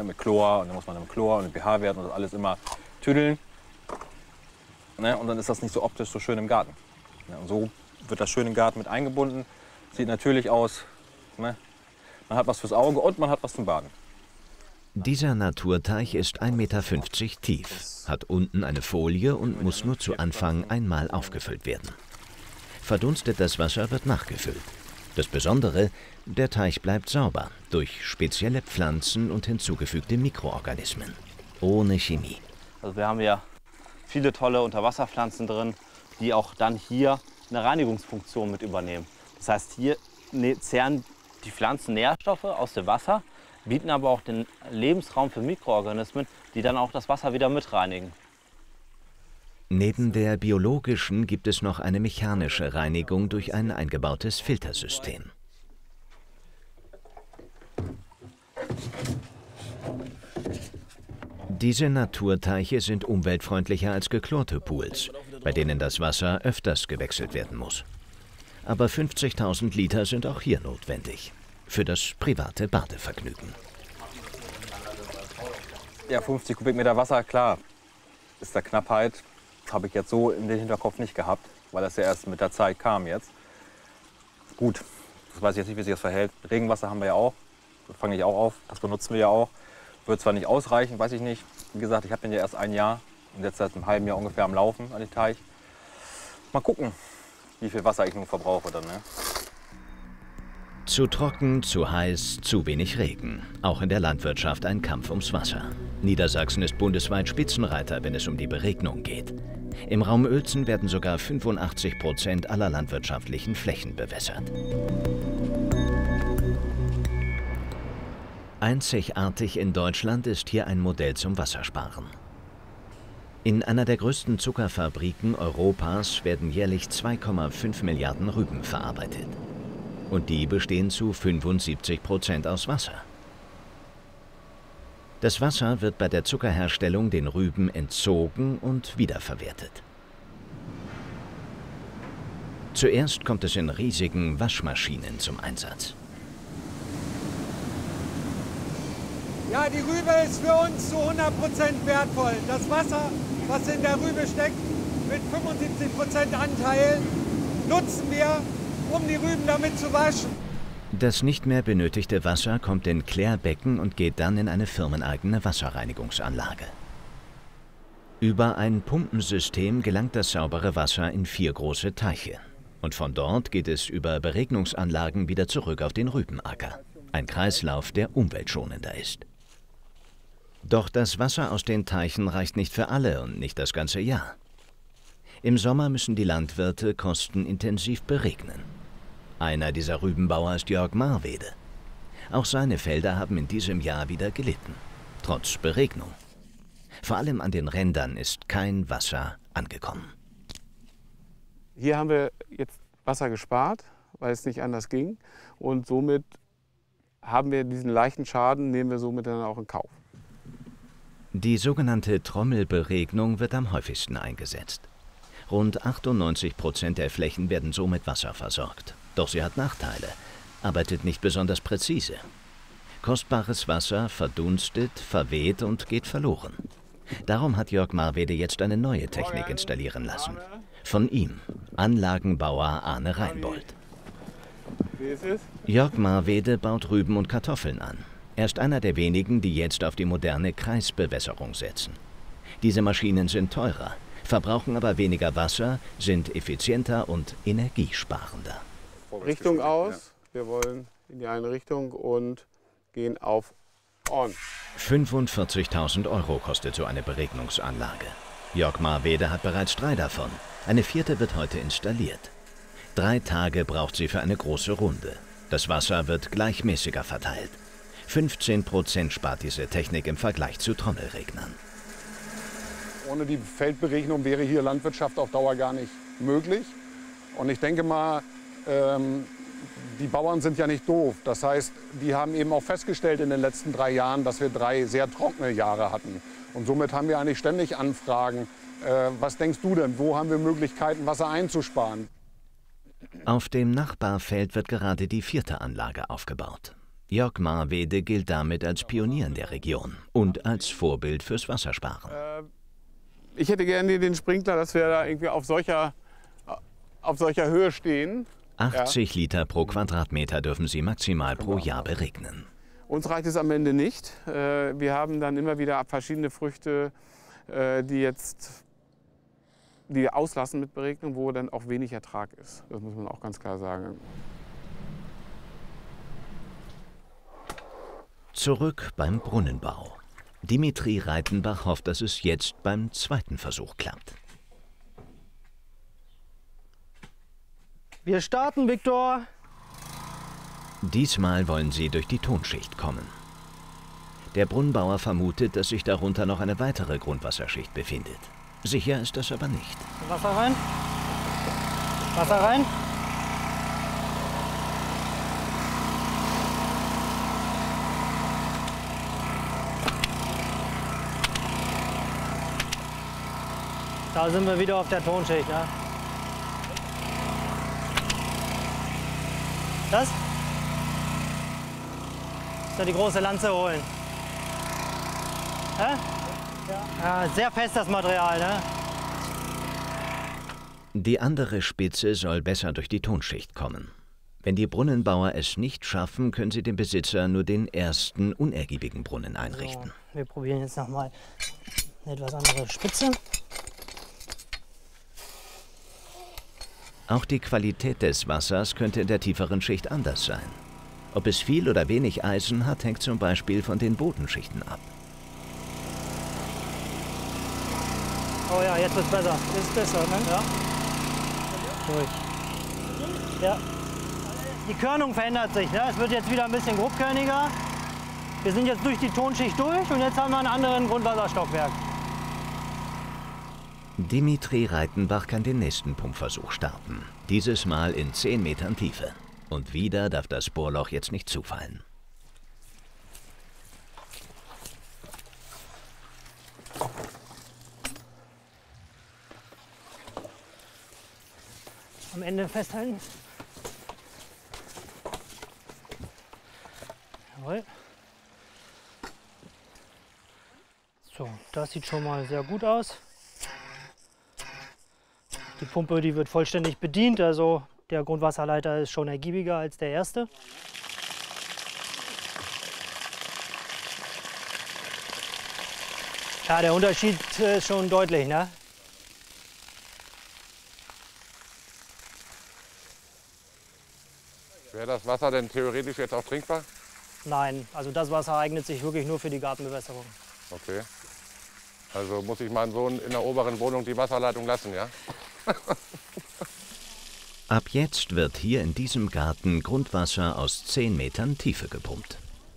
ne, mit Chlor. Und dann muss man mit Chlor und pH-Wert und das alles immer tüdeln. Ne, und dann ist das nicht so optisch so schön im Garten. Ne, und so wird das schön im Garten mit eingebunden. Sieht natürlich aus. Ne? Man hat was fürs Auge und man hat was zum Baden. Dieser Naturteich ist 1,50 Meter tief, hat unten eine Folie und muss nur zu Anfang einmal aufgefüllt werden. Verdunstetes Wasser wird nachgefüllt. Das Besondere, der Teich bleibt sauber durch spezielle Pflanzen und hinzugefügte Mikroorganismen. Ohne Chemie. Also wir haben ja viele tolle Unterwasserpflanzen drin, die auch dann hier eine Reinigungsfunktion mit übernehmen. Das heißt, hier zehren die Pflanzen Nährstoffe aus dem Wasser, bieten aber auch den Lebensraum für Mikroorganismen, die dann auch das Wasser wieder mitreinigen. Neben der biologischen gibt es noch eine mechanische Reinigung durch ein eingebautes Filtersystem. Diese Naturteiche sind umweltfreundlicher als geklorte Pools, bei denen das Wasser öfters gewechselt werden muss. Aber 50.000 Liter sind auch hier notwendig. Für das private Badevergnügen. Ja, 50 Kubikmeter Wasser, klar, ist da Knappheit. Habe ich jetzt so in den Hinterkopf nicht gehabt, weil das ja erst mit der Zeit kam jetzt. Gut, das weiß ich jetzt nicht, wie sich das verhält. Regenwasser haben wir ja auch, das fange ich auch auf, das benutzen wir ja auch. Wird zwar nicht ausreichen, weiß ich nicht. Wie gesagt, ich habe den ja erst ein Jahr und jetzt seit einem halben Jahr ungefähr am Laufen an den Teich. Mal gucken, wie viel Wasser ich nun verbrauche dann. Ne? Zu trocken, zu heiß, zu wenig Regen. Auch in der Landwirtschaft ein Kampf ums Wasser. Niedersachsen ist bundesweit Spitzenreiter, wenn es um die Beregnung geht. Im Raum Uelzen werden sogar 85% aller landwirtschaftlichen Flächen bewässert. Einzigartig in Deutschland ist hier ein Modell zum Wassersparen. In einer der größten Zuckerfabriken Europas werden jährlich 2,5 Milliarden Rüben verarbeitet. Und die bestehen zu 75% aus Wasser. Das Wasser wird bei der Zuckerherstellung den Rüben entzogen und wiederverwertet. Zuerst kommt es in riesigen Waschmaschinen zum Einsatz. Ja, die Rübe ist für uns zu 100% wertvoll. Das Wasser, was in der Rübe steckt, mit 75% Anteil, nutzen wir, um die Rüben damit zu waschen. Das nicht mehr benötigte Wasser kommt in Klärbecken und geht dann in eine firmeneigene Wasserreinigungsanlage. Über ein Pumpensystem gelangt das saubere Wasser in 4 große Teiche. Und von dort geht es über Beregnungsanlagen wieder zurück auf den Rübenacker. Ein Kreislauf, der umweltschonender ist. Doch das Wasser aus den Teichen reicht nicht für alle und nicht das ganze Jahr. Im Sommer müssen die Landwirte kostenintensiv beregnen. Einer dieser Rübenbauer ist Jörg Marwede. Auch seine Felder haben in diesem Jahr wieder gelitten, trotz Beregnung. Vor allem an den Rändern ist kein Wasser angekommen. Hier haben wir jetzt Wasser gespart, weil es nicht anders ging. Und somit haben wir diesen leichten Schaden, nehmen wir somit dann auch in Kauf. Die sogenannte Trommelberegnung wird am häufigsten eingesetzt. Rund 98% der Flächen werden so mit Wasser versorgt. Doch sie hat Nachteile, arbeitet nicht besonders präzise. Kostbares Wasser verdunstet, verweht und geht verloren. Darum hat Jörg Marwede jetzt eine neue Technik installieren lassen. Von ihm, Anlagenbauer Arne Reinbold. Jörg Marwede baut Rüben und Kartoffeln an. Er ist einer der wenigen, die jetzt auf die moderne Kreisbewässerung setzen. Diese Maschinen sind teurer, verbrauchen aber weniger Wasser, sind effizienter und energiesparender. Richtung aus, wir wollen in die eine Richtung und gehen auf On. 45.000 € kostet so eine Beregnungsanlage. Jörg Marwede hat bereits 3 davon. Eine 4. wird heute installiert. 3 Tage braucht sie für eine große Runde. Das Wasser wird gleichmäßiger verteilt. 15% spart diese Technik im Vergleich zu Trommelregnern. Ohne die Feldberegnung wäre hier Landwirtschaft auf Dauer gar nicht möglich. Und ich denke mal, die Bauern sind ja nicht doof. Das heißt, die haben eben auch festgestellt in den letzten 3 Jahren, dass wir 3 sehr trockene Jahre hatten. Und somit haben wir eigentlich ständig Anfragen. Was denkst du denn, wo haben wir Möglichkeiten, Wasser einzusparen? Auf dem Nachbarfeld wird gerade die 4. Anlage aufgebaut. Jörg Marwede gilt damit als Pionier in der Region und als Vorbild fürs Wassersparen. Ich hätte gerne den Sprinkler, dass wir da irgendwie auf solcher Höhe stehen. 80 Liter pro Quadratmeter dürfen sie maximal pro Jahr beregnen. Uns reicht es am Ende nicht. Wir haben dann immer wieder verschiedene Früchte, die auslassen mit Beregnung, wo dann auch wenig Ertrag ist. Das muss man auch ganz klar sagen. Zurück beim Brunnenbau. Dimitri Reitenbach hofft, dass es jetzt beim zweiten Versuch klappt. Wir starten, Viktor. Diesmal wollen sie durch die Tonschicht kommen. Der Brunnenbauer vermutet, dass sich darunter noch eine weitere Grundwasserschicht befindet. Sicher ist das aber nicht. Wasser rein. Wasser rein. Da sind wir wieder auf der Tonschicht, ne? Das? So, die große Lanze holen. Ja? Ja, sehr fest das Material, ne? Die andere Spitze soll besser durch die Tonschicht kommen. Wenn die Brunnenbauer es nicht schaffen, können sie dem Besitzer nur den ersten unergiebigen Brunnen einrichten. So, wir probieren jetzt nochmal eine etwas andere Spitze. Auch die Qualität des Wassers könnte in der tieferen Schicht anders sein. Ob es viel oder wenig Eisen hat, hängt zum Beispiel von den Bodenschichten ab. Oh ja, jetzt wird's besser. Ist besser, ne? Ja. Durch. Ja. Die Körnung verändert sich, ne? Es wird jetzt wieder ein bisschen grobkörniger. Wir sind jetzt durch die Tonschicht durch und jetzt haben wir einen anderen Grundwasserstockwerk. Dimitri Reitenbach kann den nächsten Pumpversuch starten. Dieses Mal in 10 Metern Tiefe. Und wieder darf das Bohrloch jetzt nicht zufallen. Am Ende festhalten. Jawohl. So, das sieht schon mal sehr gut aus. Die Pumpe, die wird vollständig bedient, also der Grundwasserleiter ist schon ergiebiger als der erste. Ja, der Unterschied ist schon deutlich, ne? Wäre das Wasser denn theoretisch jetzt auch trinkbar? Nein, also das Wasser eignet sich wirklich nur für die Gartenbewässerung. Okay. Also muss ich meinen Sohn in der oberen Wohnung die Wasserleitung lassen, ja? Ab jetzt wird hier in diesem Garten Grundwasser aus 10 Metern Tiefe gepumpt.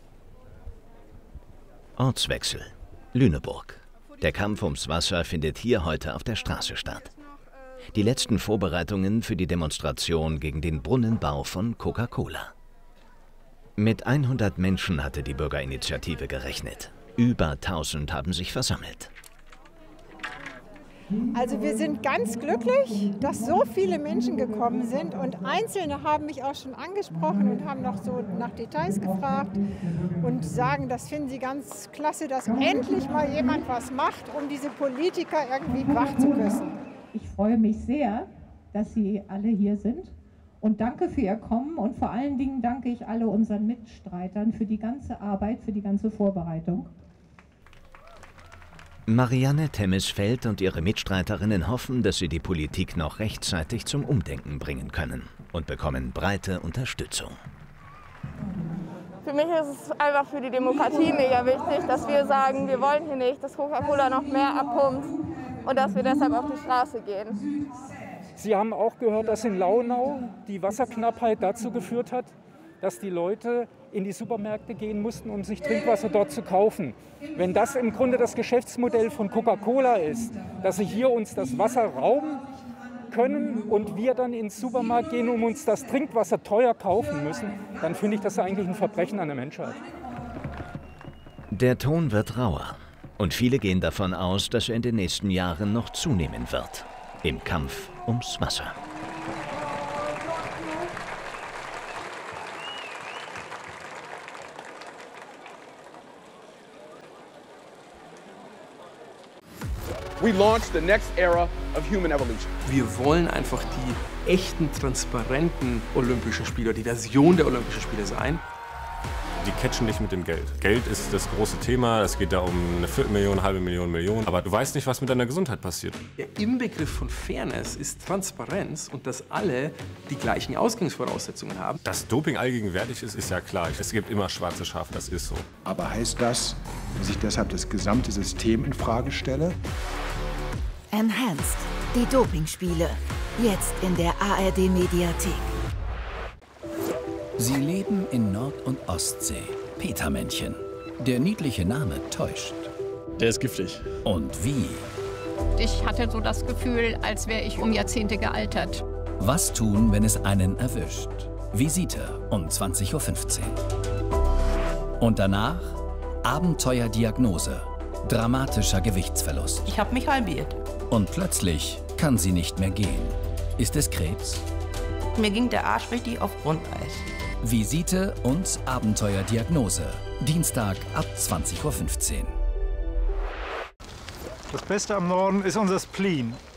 Ortswechsel. Lüneburg. Der Kampf ums Wasser findet hier heute auf der Straße statt. Die letzten Vorbereitungen für die Demonstration gegen den Brunnenbau von Coca-Cola. Mit 100 Menschen hatte die Bürgerinitiative gerechnet. Über 1000 haben sich versammelt. Also wir sind ganz glücklich, dass so viele Menschen gekommen sind und Einzelne haben mich auch schon angesprochen und haben noch so nach Details gefragt und sagen, das finden sie ganz klasse, dass endlich mal jemand was macht, um diese Politiker irgendwie wach zu küssen. Ich freue mich sehr, dass Sie alle hier sind und danke für Ihr Kommen und vor allen Dingen danke ich alle unseren Mitstreitern für die ganze Arbeit, für die ganze Vorbereitung. Marianne Temesfeld und ihre Mitstreiterinnen hoffen, dass sie die Politik noch rechtzeitig zum Umdenken bringen können und bekommen breite Unterstützung. Für mich ist es einfach für die Demokratie mega wichtig, dass wir sagen, wir wollen hier nicht, dass Coca-Cola noch mehr abpumpt und dass wir deshalb auf die Straße gehen. Sie haben auch gehört, dass in Launau die Wasserknappheit dazu geführt hat, dass die Leute in die Supermärkte gehen mussten, um sich Trinkwasser dort zu kaufen. Wenn das im Grunde das Geschäftsmodell von Coca-Cola ist, dass sie hier uns das Wasser rauben können und wir dann ins Supermarkt gehen, um uns das Trinkwasser teuer kaufen müssen, dann finde ich das eigentlich ein Verbrechen an der Menschheit. Der Ton wird rauer und viele gehen davon aus, dass er in den nächsten Jahren noch zunehmen wird. Im Kampf ums Wasser. We launched the next era of human evolution. Wir wollen einfach die echten, transparenten Olympischen Spiele, die Version der Olympischen Spiele sein. Die catchen dich mit dem Geld. Geld ist das große Thema. Es geht da um eine Viertelmillion, halbe Million. Aber du weißt nicht, was mit deiner Gesundheit passiert. Der Inbegriff von Fairness ist Transparenz und dass alle die gleichen Ausgangsvoraussetzungen haben. Dass Doping allgegenwärtig ist, ist ja klar. Es gibt immer schwarze Schafe, das ist so. Aber heißt das, dass ich deshalb das gesamte System in Frage stelle? Enhanced, die Dopingspiele. Jetzt in der ARD-Mediathek. Sie leben in Nord- und Ostsee. Petermännchen. Der niedliche Name täuscht. Der ist giftig. Und wie? Ich hatte so das Gefühl, als wäre ich um Jahrzehnte gealtert. Was tun, wenn es einen erwischt? Visite um 20:15 Uhr. Und danach Abenteuerdiagnose. Dramatischer Gewichtsverlust. Ich habe mich halbiert. Und plötzlich kann sie nicht mehr gehen. Ist es Krebs? Mir ging der Arsch richtig auf Grundeis. Visite und Abenteuerdiagnose. Dienstag ab 20:15 Uhr. Das Beste am Norden ist unser Spleen.